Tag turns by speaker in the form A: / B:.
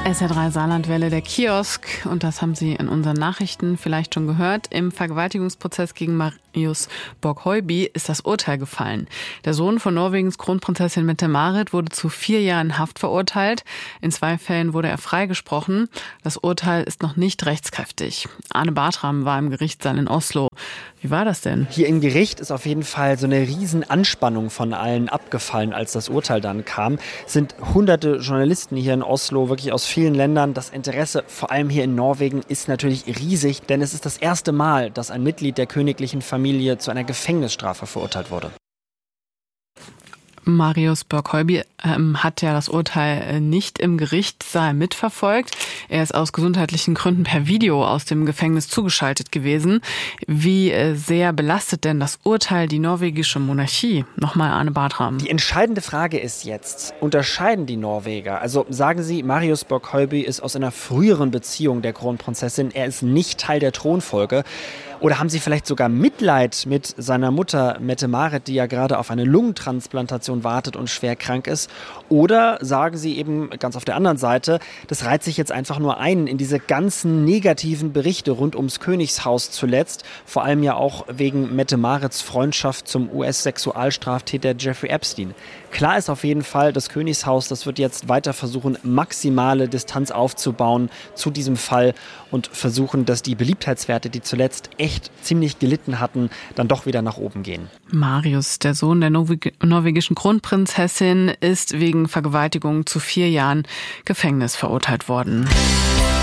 A: SR3 Saarlandwelle, der Kiosk. Und das haben Sie in unseren Nachrichten vielleicht schon gehört. Im Vergewaltigungsprozess gegen Marius Borg-Heuby ist das Urteil gefallen. Der Sohn von Norwegens Kronprinzessin Mette-Marit wurde zu 4 Jahren Haft verurteilt. In 2 Fällen wurde er freigesprochen. Das Urteil ist noch nicht rechtskräftig. Arne Bartram war im Gerichtssaal in Oslo. Wie war das denn?
B: Hier im Gericht ist auf jeden Fall so eine riesen Anspannung von allen abgefallen, als das Urteil dann kam. Es sind hunderte Journalisten hier in Oslo, wirklich aus vielen Ländern. Das Interesse, vor allem hier in Norwegen, ist natürlich riesig, denn es ist das erste Mal, dass ein Mitglied der königlichen Familie zu einer Gefängnisstrafe verurteilt wurde.
A: Marius Borg-Heuby hat ja das Urteil nicht im Gerichtssaal mitverfolgt. Er ist aus gesundheitlichen Gründen per Video aus dem Gefängnis zugeschaltet gewesen. Wie sehr belastet denn das Urteil die norwegische Monarchie? Nochmal Arne Bartram.
B: Die entscheidende Frage ist jetzt, unterscheiden die Norweger? Also sagen Sie, Marius Borg-Heuby ist aus einer früheren Beziehung der Kronprinzessin. Er ist nicht Teil der Thronfolge. Oder haben Sie vielleicht sogar Mitleid mit seiner Mutter Mette-Marit, die ja gerade auf eine Lungentransplantation wartet und schwer krank ist? Oder sagen Sie eben ganz auf der anderen Seite, das reiht sich jetzt einfach nur ein in diese ganzen negativen Berichte rund ums Königshaus zuletzt, vor allem ja auch wegen Mette-Marits Freundschaft zum US-Sexualstraftäter Jeffrey Epstein. Klar ist auf jeden Fall, das Königshaus, das wird jetzt weiter versuchen, maximale Distanz aufzubauen zu diesem Fall und versuchen, dass die Beliebtheitswerte, die zuletzt echt ziemlich gelitten hatten, dann doch wieder nach oben gehen.
A: Marius, der Sohn der norwegischen Kronprinzessin, ist wegen Vergewaltigung zu 4 Jahren Gefängnis verurteilt worden.